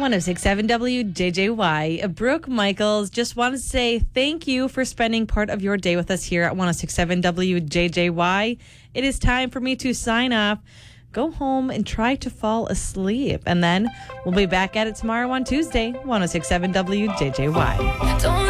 1067 WJJY. Brooke Michaels, just want to say thank you for spending part of your day with us here at 1067 WJJY. It is time for me to sign off, go home, and try to fall asleep. And then we'll be back at it tomorrow on Tuesday, 1067 WJJY.